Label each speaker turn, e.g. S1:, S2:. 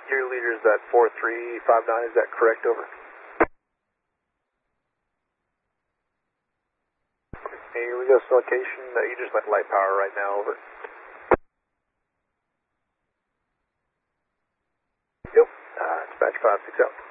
S1: Your leader's at 4359, is that correct? Over. Okay, here we go, location, you just left light power right now, over. Yep, dispatch 560.